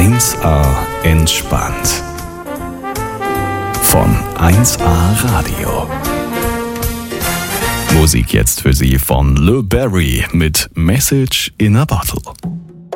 1A entspannt. Von 1A Radio. Musik jetzt für Sie von Le Barry mit Message in a Bottle.